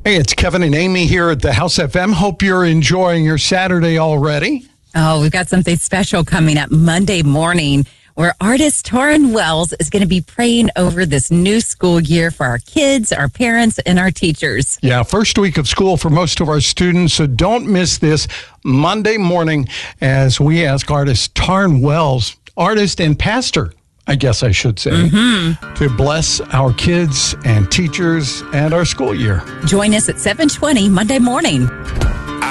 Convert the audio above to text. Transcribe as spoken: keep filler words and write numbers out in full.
Hey, it's Kevin and Amy here at the House F M. Hope you're enjoying your Saturday already. Oh, we've got something special coming up Monday morning where artist Taryn Wells is going to be praying over this new school year for our kids, our parents, and our teachers. Yeah, first week of school for most of our students, so don't miss this Monday morning as we ask artist Taryn Wells, artist and pastor, I guess I should say, mm-hmm. to bless our kids and teachers and our school year. Join us at seven twenty Monday morning.